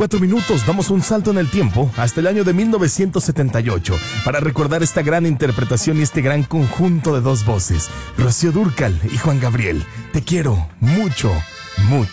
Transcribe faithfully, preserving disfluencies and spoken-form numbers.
veinticuatro minutos damos un salto en el tiempo hasta el año de mil novecientos setenta y ocho para recordar esta gran interpretación y este gran conjunto de dos voces, Rocío Dúrcal y Juan Gabriel. Te quiero mucho, mucho.